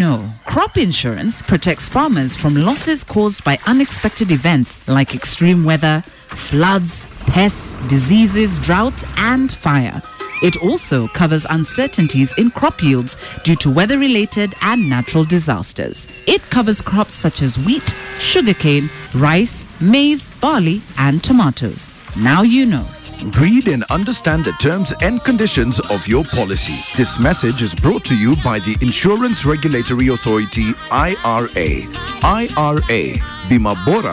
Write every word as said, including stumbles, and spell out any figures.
know, crop insurance protects farmers from losses caused by unexpected events like extreme weather, floods, pests, diseases, drought, and fire. It also covers uncertainties in crop yields due to weather-related and natural disasters. It covers crops such as wheat, sugarcane, rice, maize, barley, and tomatoes. Now you know. Read and understand the terms and conditions of your policy. This message is brought to you by the Insurance Regulatory Authority, I R A. I R A. Bima Bora